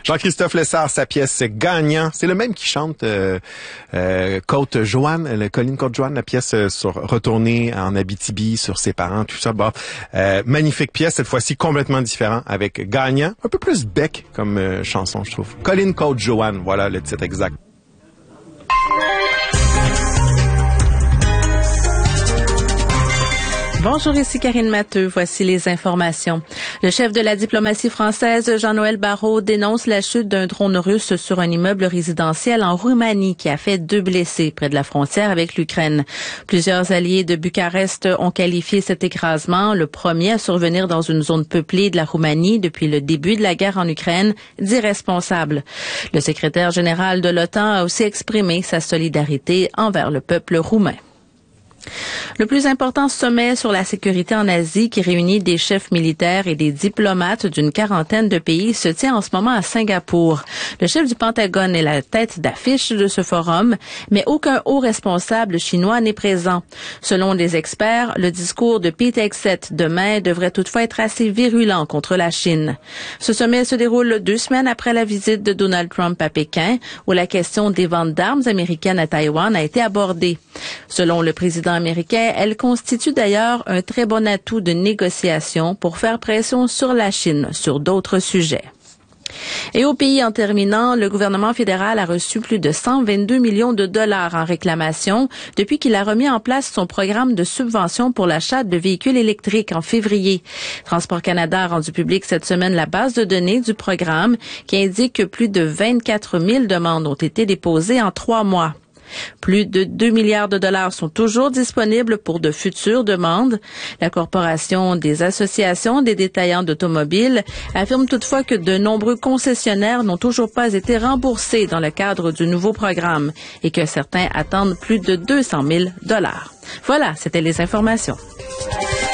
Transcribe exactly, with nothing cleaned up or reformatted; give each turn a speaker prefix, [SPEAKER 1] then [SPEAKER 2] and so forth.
[SPEAKER 1] Jean-Christophe Lessard, sa pièce Gagnant, c'est le même qui chante euh, euh, Côte-Joanne, le Colline Côte-Joanne, la pièce euh, sur retourner en Abitibi, sur ses parents, tout ça. Bon, euh, magnifique pièce, cette fois-ci complètement différent, avec Gagnant, un peu plus bec comme euh, chanson, je trouve. Colline Côte-Joanne, voilà le titre exact.
[SPEAKER 2] Bonjour, ici Karine Matteux. Voici les informations. Le chef de la diplomatie française, Jean-Noël Barrot, dénonce la chute d'un drone russe sur un immeuble résidentiel en Roumanie qui a fait deux blessés près de la frontière avec l'Ukraine. Plusieurs alliés de Bucarest ont qualifié cet écrasement, le premier à survenir dans une zone peuplée de la Roumanie depuis le début de la guerre en Ukraine, d'irresponsable. Le secrétaire général de l'OTAN a aussi exprimé sa solidarité envers le peuple roumain. Le plus important sommet sur la sécurité en Asie qui réunit des chefs militaires et des diplomates d'une quarantaine de pays se tient en ce moment à Singapour. Le chef du Pentagone est la tête d'affiche de ce forum, mais aucun haut responsable chinois n'est présent. Selon les experts, le discours de Pete Hegseth demain devrait toutefois être assez virulent contre la Chine. Ce sommet se déroule deux semaines après la visite de Donald Trump à Pékin, où la question des ventes d'armes américaines à Taïwan a été abordée. Selon le président américain, elle constitue d'ailleurs un très bon atout de négociation pour faire pression sur la Chine sur d'autres sujets. Et au pays, en terminant, le gouvernement fédéral a reçu plus de cent vingt-deux millions de dollars en réclamation depuis qu'il a remis en place son programme de subvention pour l'achat de véhicules électriques en février. Transport Canada a rendu public cette semaine la base de données du programme qui indique que plus de vingt-quatre mille demandes ont été déposées en trois mois. Plus de deux milliards de dollars sont toujours disponibles pour de futures demandes. La Corporation des associations des détaillants d'automobiles affirme toutefois que de nombreux concessionnaires n'ont toujours pas été remboursés dans le cadre du nouveau programme et que certains attendent plus de deux cent mille dollars. Voilà, c'était les informations.